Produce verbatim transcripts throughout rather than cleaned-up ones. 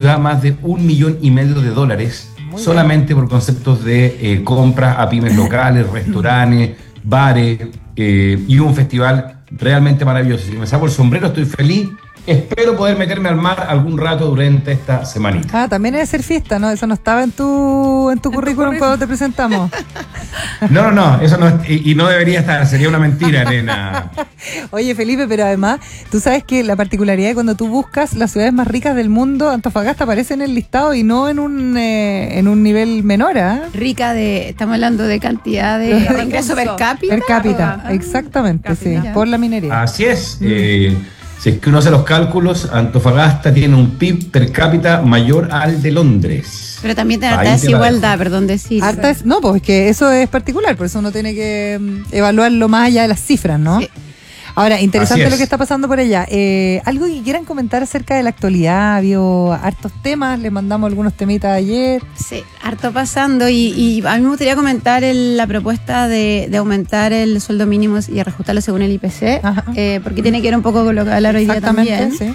da más de un millón y medio de dólares Muy solamente bien. por conceptos de eh, compras a pymes locales, restaurantes, bares eh, y un festival realmente maravilloso. Si me saco el sombrero, estoy feliz. Espero poder meterme al mar algún rato durante esta semanita. Ah, también es hacer fiesta, ¿no? Eso no estaba en tu en tu, ¿En currículum, tu currículum cuando te presentamos. No, no, no, eso no es, y, y no debería estar, sería una mentira, nena. Oye, Felipe, pero además, tú sabes que la particularidad de cuando tú buscas las ciudades más ricas del mundo, Antofagasta aparece en el listado y no en un eh, en un nivel menor, ¿eh? Rica de, estamos hablando de cantidad de ingreso per cápita. Per cápita, o, exactamente, cápita, sí, ya. por la minería. Así es, mm. eh, si es que uno hace los cálculos, Antofagasta tiene un P I B per cápita mayor al de Londres. Pero también tiene harta desigualdad, perdón decir. Harta es, no, pues es que eso es particular, por eso uno tiene que um, evaluarlo más allá de las cifras, ¿no? Sí. Ahora, interesante lo que está pasando por allá. Eh, ¿Algo que quieran comentar acerca de la actualidad? Había hartos temas, les mandamos algunos temitas ayer. Sí, harto pasando y, y a mí me gustaría comentar el, la propuesta de, de aumentar el sueldo mínimo y reajustarlo según el I P C, eh, porque tiene que ver un poco con lo que hablar hoy día también. Sí.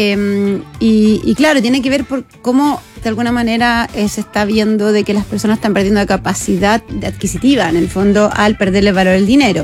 Eh, y, y claro, tiene que ver por cómo de alguna manera eh, se está viendo de que las personas están perdiendo la capacidad adquisitiva, en el fondo, al perderle valor el dinero.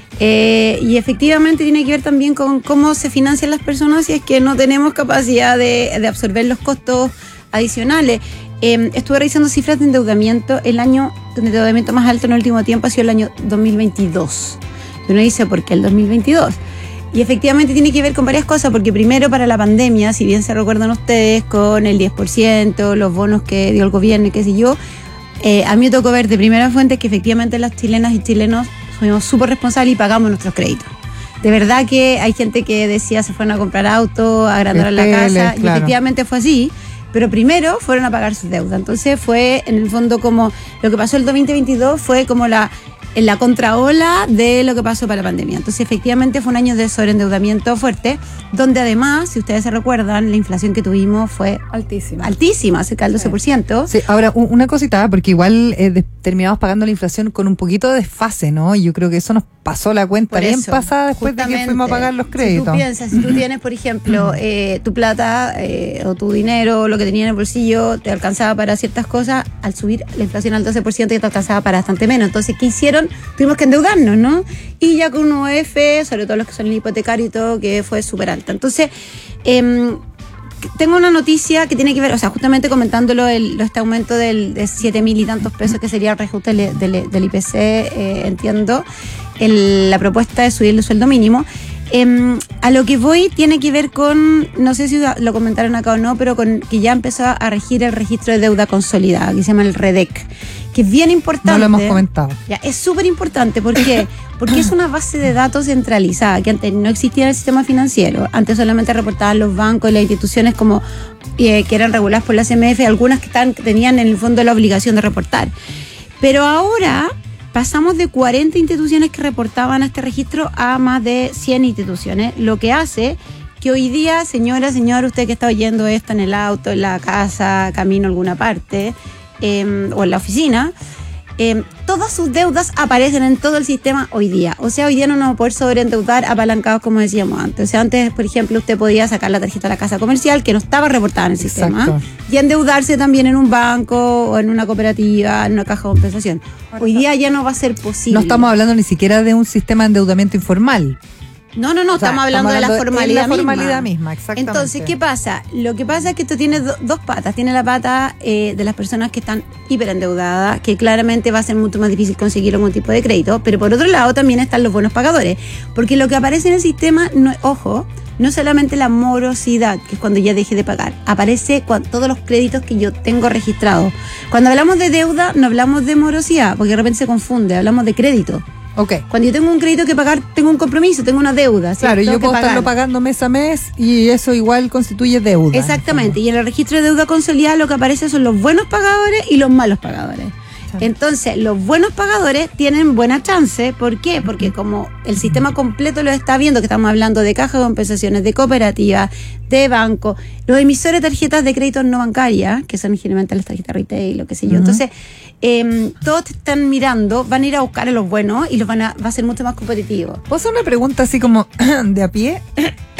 Eh, y efectivamente tiene que ver también con cómo se financian las personas si es que no tenemos capacidad de, de absorber los costos adicionales. Eh, estuve revisando cifras de endeudamiento. El año de endeudamiento más alto en el último tiempo ha sido el año dos mil veintidós. Y uno dice, ¿por qué el dos mil veintidós? Y efectivamente tiene que ver con varias cosas, porque primero para la pandemia, si bien se recuerdan ustedes, con el diez por ciento, los bonos que dio el gobierno y qué sé yo, eh, a mí me tocó ver de primera fuente que efectivamente las chilenas y chilenos fuimos súper responsables y pagamos nuestros créditos. De verdad que hay gente que decía se fueron a comprar autos, a agrandar la casa, claro. Y efectivamente fue así, pero primero fueron a pagar sus deudas. Entonces fue en el fondo como lo que pasó el dos mil veintidós fue como la, en la contraola de lo que pasó para la pandemia. Entonces efectivamente fue un año de sobreendeudamiento fuerte, donde además, si ustedes se recuerdan, la inflación que tuvimos fue altísima, altísima, cerca del doce por ciento. Sí, ahora una cosita, porque igual eh, terminamos pagando la inflación con un poquito de desfase, ¿no? Y yo creo que eso nos pasó la cuenta Por bien eso, pasada después de que fuimos a pagar los créditos. Si tú piensas, si tú tienes, por ejemplo, eh, tu plata eh, o tu dinero, lo que tenías en el bolsillo, te alcanzaba para ciertas cosas, al subir la inflación al doce por ciento ya te alcanzaba para bastante menos. Entonces, ¿qué hicieron? Tuvimos que endeudarnos, ¿no? Y ya con un U F, sobre todo los que son el hipotecario y todo, que fue súper alta. Entonces, eh, tengo una noticia que tiene que ver, o sea, justamente comentándolo, el, este aumento del, de siete mil y tantos pesos que sería el reajuste del, del, del I P C, eh, entiendo, el, la propuesta de subir el sueldo mínimo. Eh, a lo que voy tiene que ver con, no sé si lo comentaron acá o no, pero con que ya empezó a regir el registro de deuda consolidada, que se llama el REDEC, que es bien importante. No lo hemos comentado. Ya, es súper importante. ¿Por qué? Porque es una base de datos centralizada, que antes no existía en el sistema financiero. Antes solamente reportaban los bancos y las instituciones como eh, que eran reguladas por la C M F, algunas que están, tenían en el fondo la obligación de reportar. Pero ahora pasamos de cuarenta instituciones que reportaban a este registro a más de cien instituciones, lo que hace que hoy día, señora, señor, usted que está oyendo esto en el auto, en la casa, camino a alguna parte, eh, o en la oficina, eh, todas sus deudas aparecen en todo el sistema hoy día. O sea, hoy día no nos vamos a poder sobreendeudar apalancados como decíamos antes. O sea, antes, por ejemplo, usted podía sacar la tarjeta de la casa comercial que no estaba reportada en el Exacto. sistema y endeudarse también en un banco o en una cooperativa, en una caja de compensación. Hoy día ya no va a ser posible. No estamos hablando ni siquiera de un sistema de endeudamiento informal. No, no, no, o sea, estamos hablando estamos de la formalidad, de la formalidad misma. misma, exactamente. Entonces, ¿qué pasa? Lo que pasa es que esto tiene do, dos patas. Tiene la pata eh, de las personas que están hiperendeudadas, que claramente va a ser mucho más difícil conseguir algún tipo de crédito, pero por otro lado también están los buenos pagadores, porque lo que aparece en el sistema, no, ojo, no solamente la morosidad, que es cuando ya deje de pagar, aparece cuando, todos los créditos que yo tengo registrados. Cuando hablamos de deuda, no hablamos de morosidad, porque de repente se confunde, hablamos de crédito. Okay. Cuando yo tengo un crédito que pagar, tengo un compromiso, tengo una deuda. ¿sí? Claro, tengo yo puedo pagar. estarlo pagando mes a mes y eso igual constituye deuda. Exactamente, y en el registro de deuda consolidada lo que aparece son los buenos pagadores y los malos pagadores. Entonces, los buenos pagadores tienen buena chance. ¿Por qué? Porque como el sistema completo lo está viendo, que estamos hablando de cajas de compensaciones, de cooperativas, de banco, los emisores de tarjetas de crédito no bancarias, que son generalmente las tarjetas retail, lo que sé yo. Uh-huh. Entonces, eh, todos te están mirando, van a ir a buscar a los buenos y los van a, va a ser mucho más competitivo. ¿Puedo hacer una pregunta así como de a pie?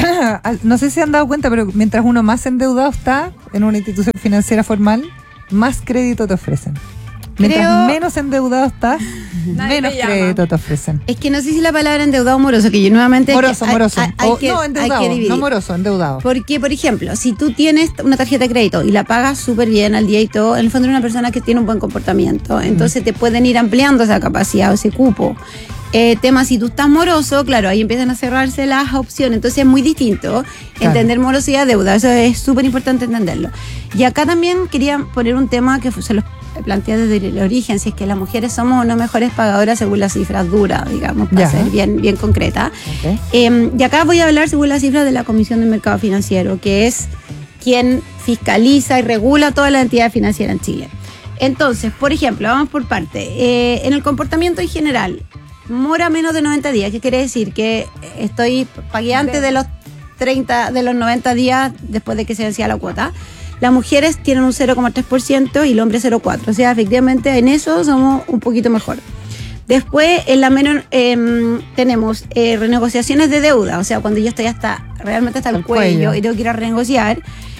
no sé si se han dado cuenta, pero mientras uno más endeudado está en una institución financiera formal, más crédito te ofrecen. Mientras Creo... menos endeudado estás, menos crédito te ofrecen. Es que no sé si la palabra endeudado o moroso, que yo nuevamente... Moroso, hay, moroso. Hay, hay, o, que, no, endeudado, hay que dividir. No moroso, endeudado. Porque, por ejemplo, si tú tienes una tarjeta de crédito y la pagas súper bien al día y todo, en el fondo eres una persona que tiene un buen comportamiento. Entonces mm. te pueden ir ampliando esa capacidad o ese cupo. Eh, tema, si tú estás moroso, claro, ahí empiezan a cerrarse las opciones. Entonces es muy distinto claro. entender morosidad y deuda. Eso es súper importante entenderlo. Y acá también quería poner un tema que se los plantea desde el origen, si es que las mujeres somos o no mejores pagadoras según las cifras duras, digamos, para ya. ser bien, bien concreta. Okay. Eh, y acá voy a hablar según las cifras de la Comisión del Mercado Financiero, que es quien fiscaliza y regula todas las entidades financieras en Chile. Entonces, por ejemplo, vamos por parte. Eh, en el comportamiento en general, mora menos de noventa días, ¿qué quiere decir? Que estoy pagué antes de los treinta, de los noventa días después de que se vencía la cuota. Las mujeres tienen un cero coma tres por ciento y el hombre cero coma cuatro por ciento. O sea, efectivamente, en eso somos un poquito mejor. Después, en la menor, eh, tenemos eh, renegociaciones de deuda. O sea, cuando yo estoy hasta realmente hasta el, el cuello, cuello y tengo que ir a renegociar,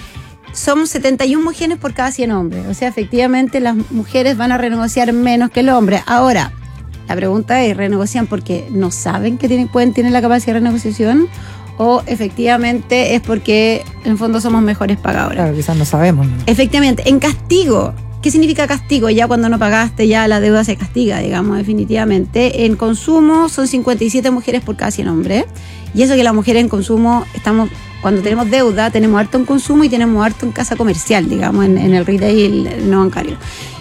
somos setenta y una mujeres por cada cien hombres. O sea, efectivamente, las mujeres van a renegociar menos que el hombre. Ahora, la pregunta es, ¿renegocian porque no saben que tienen, pueden tener la capacidad de renegociación? ¿O efectivamente es porque en el fondo somos mejores pagadoras? Claro, quizás no sabemos, ¿no? Efectivamente, en castigo, ¿qué significa castigo? Ya cuando no pagaste, ya la deuda se castiga, digamos, definitivamente. En consumo son cincuenta y siete mujeres por cada cien hombres. Y eso que las mujeres en consumo, estamos cuando tenemos deuda, tenemos harto en consumo y tenemos harto en casa comercial, digamos, en, en el retail no bancario.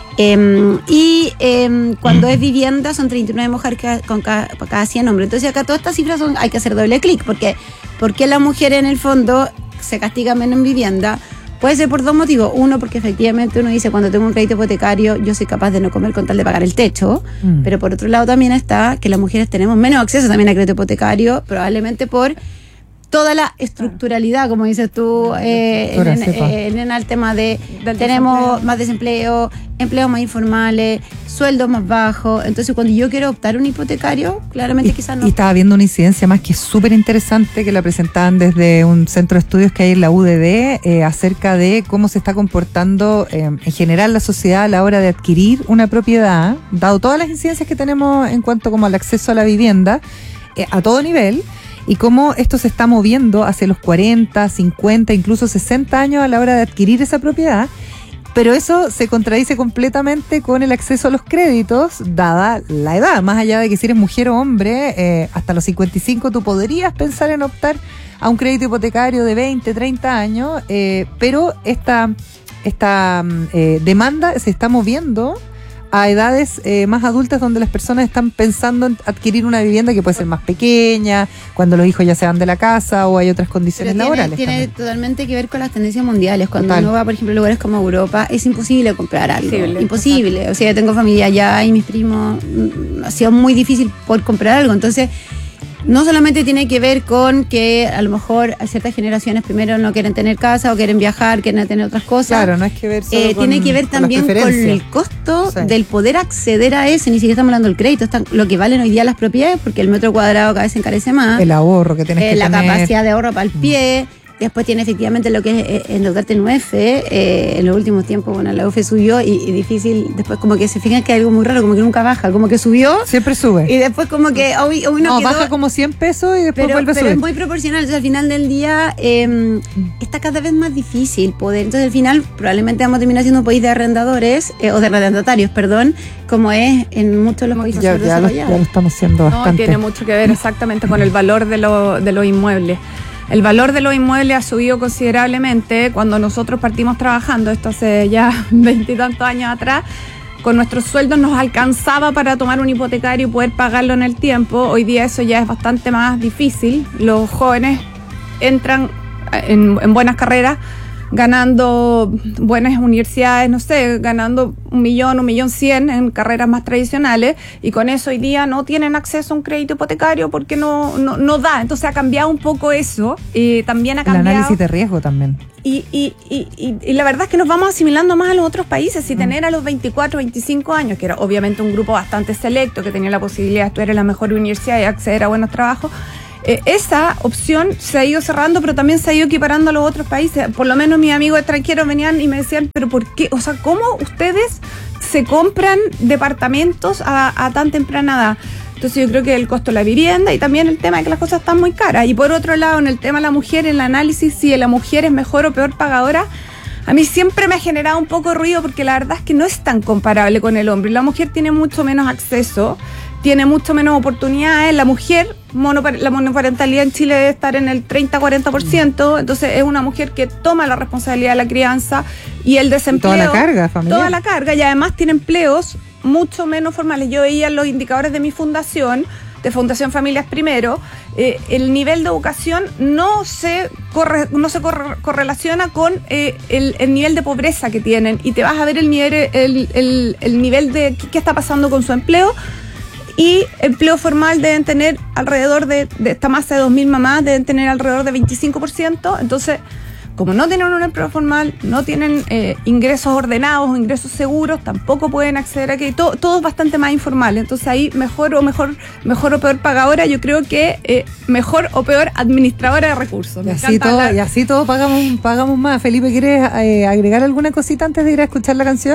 Eh, y eh, cuando es vivienda son treinta y nueve mujeres con cada, por cada cien hombres. Entonces acá todas estas cifras son, hay que hacer doble clic, porque porque la mujer en el fondo se castiga menos en vivienda. Puede ser por dos motivos. Uno, porque efectivamente uno dice, cuando tengo un crédito hipotecario yo soy capaz de no comer con tal de pagar el techo. Mm. Pero por otro lado también está que las mujeres tenemos menos acceso también a crédito hipotecario, probablemente por toda la estructuralidad, como dices tú, eh, en, en, en, en el tema de Del tenemos desempleo. Más desempleo, empleos más informales, sueldos más bajos. Entonces, cuando yo quiero optar un hipotecario, claramente y, quizás no. Y estaba viendo una incidencia más que es súper interesante, que la presentaban desde un centro de estudios que hay en la U D D, eh, acerca de cómo se está comportando eh, en general la sociedad a la hora de adquirir una propiedad, dado todas las incidencias que tenemos en cuanto como al acceso a la vivienda, eh, a todo nivel, y cómo esto se está moviendo hacia los cuarenta, cincuenta, incluso sesenta años a la hora de adquirir esa propiedad, pero eso se contradice completamente con el acceso a los créditos, dada la edad. Más allá de que si eres mujer o hombre, eh, hasta los cincuenta y cinco tú podrías pensar en optar a un crédito hipotecario de veinte, treinta años, eh, pero esta, esta eh, demanda se está moviendo a edades eh, más adultas, donde las personas están pensando en adquirir una vivienda que puede ser más pequeña, cuando los hijos ya se van de la casa o hay otras condiciones tiene, laborales. Tiene también. totalmente que ver con las tendencias mundiales. Cuando Total. uno va, por ejemplo, a lugares como Europa, es imposible comprar algo. Imposible. Imposible. Total. O sea, yo tengo familia allá y mis primos, mm, ha sido muy difícil poder comprar algo. Entonces, no solamente tiene que ver con que a lo mejor ciertas generaciones primero no quieren tener casa o quieren viajar, quieren tener otras cosas. Claro, no es que ver solo eh, con, tiene que ver con también con el costo sí. del poder acceder a eso. Ni siquiera estamos hablando del crédito, están, lo que valen hoy día las propiedades, porque el metro cuadrado cada vez se encarece más. El ahorro que tienes eh, que la tener. La capacidad de ahorro para el pie. Mm. Después tiene efectivamente lo que es endeudarte en U E F. Eh, en los últimos tiempos, bueno, la U E F subió y, y difícil. Después, como que se fijan que hay algo muy raro, como que nunca baja, como que subió. Siempre sube. Y después, como que hoy, hoy no, quedó, baja como cien pesos y después pero, vuelve a subir. Pero es muy proporcional. Entonces, al final del día, eh, está cada vez más difícil poder. Entonces, al final, probablemente vamos a terminar siendo un país de arrendadores, eh, o de arrendatarios, perdón, como es en muchos de los países ya, ya, lo, ya lo estamos haciendo bastante. No, tiene mucho que ver exactamente con el valor de, lo, de los inmuebles. El valor de los inmuebles ha subido considerablemente. Cuando nosotros partimos trabajando, esto hace ya veintitantos años atrás, con nuestros sueldos nos alcanzaba para tomar un hipotecario y poder pagarlo en el tiempo. Hoy día eso ya es bastante más difícil. Los jóvenes entran en, en buenas carreras, ganando buenas universidades, no sé, ganando un millón, un millón cien en carreras más tradicionales, y con eso hoy día no tienen acceso a un crédito hipotecario porque no, no, no da. Entonces ha cambiado un poco eso, y también ha cambiado... El análisis de riesgo también. Y, y, y, y, y la verdad es que nos vamos asimilando más a los otros países. Si mm. tener a los veinticuatro, veinticinco años, que era obviamente un grupo bastante selecto, que tenía la posibilidad de estudiar en la mejor universidad y acceder a buenos trabajos, Eh, esa opción se ha ido cerrando, pero también se ha ido equiparando a los otros países. Por lo menos mis amigos extranjeros venían y me decían, pero ¿por qué? O sea, ¿cómo ustedes se compran departamentos a, a tan temprana edad? Entonces yo creo que el costo de la vivienda y también el tema de que las cosas están muy caras. Y por otro lado, en el tema de la mujer, en el análisis si la mujer es mejor o peor pagadora, a mí siempre me ha generado un poco de ruido porque la verdad es que no es tan comparable con el hombre. La mujer tiene mucho menos acceso, tiene mucho menos oportunidades. La mujer, monopar- la monoparentalidad en Chile debe estar en el treinta a cuarenta por ciento, entonces es una mujer que toma la responsabilidad de la crianza y el desempleo. Toda la carga familiar. Toda la carga, y además tiene empleos mucho menos formales. Yo veía los indicadores de mi fundación, de Fundación Familias Primero, eh, el nivel de educación no se corre, no se corre, correlaciona con eh, el, el nivel de pobreza que tienen, y te vas a ver el nivel, el, el, el nivel de qué está pasando con su empleo. Y empleo formal deben tener alrededor de, de esta masa de dos mil mamás, deben tener alrededor de veinticinco por ciento. Entonces, como no tienen un empleo formal, no tienen eh, ingresos ordenados o ingresos seguros, tampoco pueden acceder a que todo, todo es bastante más informal. Entonces ahí mejor o mejor, mejor o peor pagadora, yo creo que eh, mejor o peor administradora de recursos. Y así, todo, la... y así todos pagamos, pagamos más. Felipe, ¿quieres eh, agregar alguna cosita antes de ir a escuchar la canción?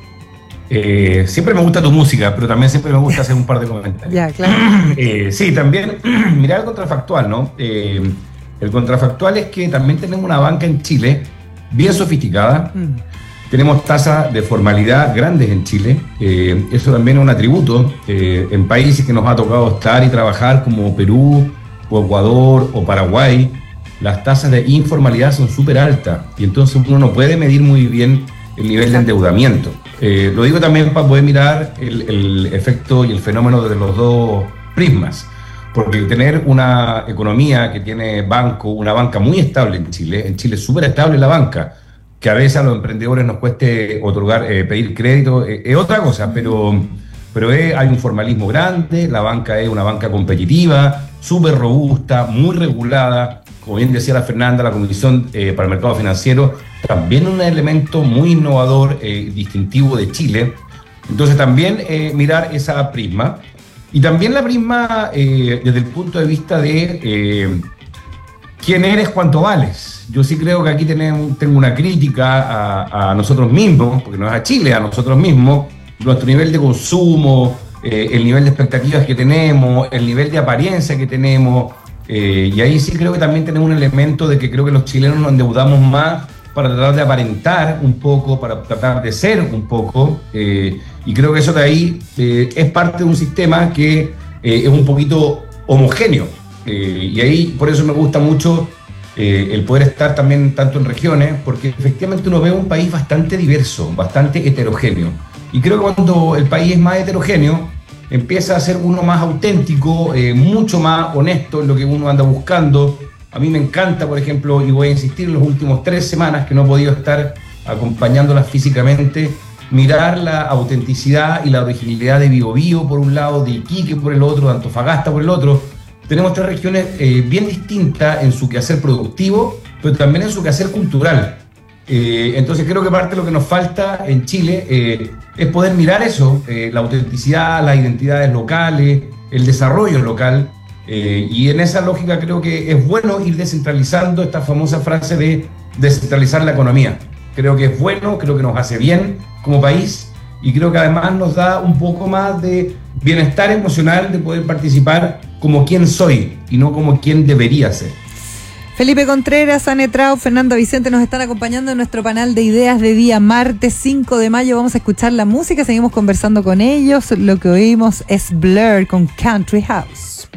Eh, siempre me gusta tu música, pero también siempre me gusta hacer un par de comentarios. Ya, claro. eh, sí, también, mirar el contrafactual, ¿no? Eh, el contrafactual es que también tenemos una banca en Chile bien sofisticada. Mm. Tenemos tasas de formalidad grandes en Chile. Eh, eso también es un atributo. Eh, en países que nos ha tocado estar y trabajar, como Perú, o Ecuador, o Paraguay, las tasas de informalidad son súper altas. Y entonces uno no puede medir muy bien el nivel de endeudamiento. Eh, lo digo también para poder mirar el, el efecto y el fenómeno de los dos prismas, porque tener una economía que tiene banco, una banca muy estable en Chile, en Chile es súper estable la banca, que a veces a los emprendedores nos cueste otorgar, eh, pedir crédito, eh, es otra cosa, pero, pero es, hay un formalismo grande, la banca es una banca competitiva, súper robusta, muy regulada. Como bien decía la Fernanda, la Comisión eh, para el Mercado Financiero, también un elemento muy innovador, eh, distintivo de Chile. Entonces también eh, mirar esa prisma. Y también la prisma eh, desde el punto de vista de eh, quién eres, cuánto vales. Yo sí creo que aquí tenemos, tengo una crítica a, a nosotros mismos, porque no es a Chile, a nosotros mismos, nuestro nivel de consumo, eh, el nivel de expectativas que tenemos, el nivel de apariencia que tenemos. Eh, y ahí sí creo que también tenemos un elemento de que creo que los chilenos nos endeudamos más para tratar de aparentar un poco, para tratar de ser un poco, eh, y creo que eso de ahí eh, es parte de un sistema que eh, es un poquito homogéneo, eh, y ahí por eso me gusta mucho eh, el poder estar también tanto en regiones, porque efectivamente uno ve un país bastante diverso, bastante heterogéneo, y creo que cuando el país es más heterogéneo, empieza a ser uno más auténtico, eh, mucho más honesto en lo que uno anda buscando. A mí me encanta, por ejemplo, y voy a insistir en las últimas tres semanas que no he podido estar acompañándolas físicamente, mirar la autenticidad y la originalidad de Biobío por un lado, de Iquique por el otro, de Antofagasta por el otro. Tenemos tres regiones eh, bien distintas en su quehacer productivo, pero también en su quehacer cultural. Eh, entonces creo que parte de lo que nos falta en Chile eh, es poder mirar eso, eh, la autenticidad, las identidades locales, el desarrollo local, eh, y en esa lógica creo que es bueno ir descentralizando esta famosa frase de descentralizar la economía. Creo que es bueno, creo que nos hace bien como país, y creo que además nos da un poco más de bienestar emocional de poder participar como quien soy y no como quien debería ser. Felipe Contreras, Anne Traub, Fernanda Vicente nos están acompañando en nuestro panel de ideas de día martes cinco de mayo. Vamos a escuchar la música, seguimos conversando con ellos. Lo que oímos es Blur con Country House.